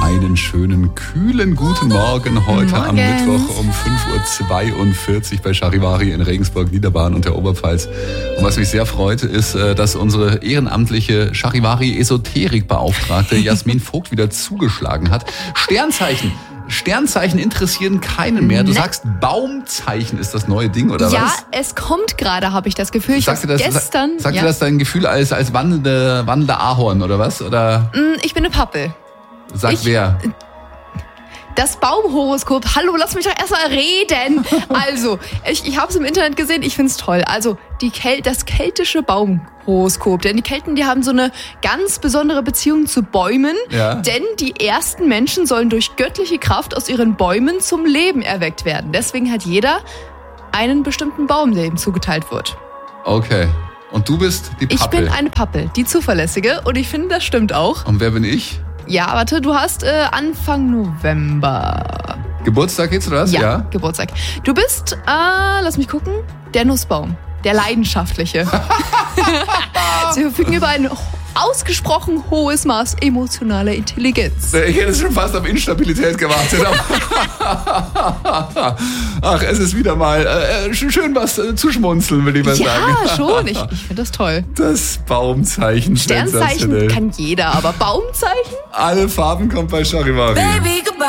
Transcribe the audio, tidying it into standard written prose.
Einen schönen, kühlen guten Morgen heute am Mittwoch um 5.42 Uhr bei Charivari in Regensburg, Niederbayern und der Oberpfalz. Und was mich sehr freut, ist, dass unsere ehrenamtliche Charivari-Esoterik-Beauftragte Jasmin Vogt wieder zugeschlagen hat. Sternzeichen interessieren keinen mehr. Du sagst, Baumzeichen ist das neue Ding, oder was? Ja, es kommt gerade, habe ich das Gefühl. Sagt dir das dein Gefühl als wandelnder Ahorn, oder was? Oder? Ich bin eine Pappel. Wer? Das Baumhoroskop. Hallo, lass mich doch erstmal reden. Also, ich habe es im Internet gesehen, ich find's toll. Also, das keltische Baumhoroskop. Denn die Kelten, die haben so eine ganz besondere Beziehung zu Bäumen. Ja. Denn die ersten Menschen sollen durch göttliche Kraft aus ihren Bäumen zum Leben erweckt werden. Deswegen hat jeder einen bestimmten Baum, der ihm zugeteilt wird. Okay. Und du bist die Pappel? Ich bin eine Pappel, die zuverlässige. Und ich finde, das stimmt auch. Und wer bin ich? Ja, warte, du hast Anfang November. Geburtstag jetzt, oder was? Ja, Geburtstag. Du bist, lass mich gucken, der Nussbaum. Der Leidenschaftliche. Sie verfügen über ein ausgesprochen hohes Maß emotionaler Intelligenz. Ich hätte schon fast auf Instabilität gewartet. Ach, es ist wieder mal schön was zu schmunzeln, will ich mal sagen. Ja, schon. Ich finde das toll. Das Baumzeichen. Sternzeichen kann jeder, aber Baumzeichen? Alle Farben kommt bei Charivari. Baby, goodbye.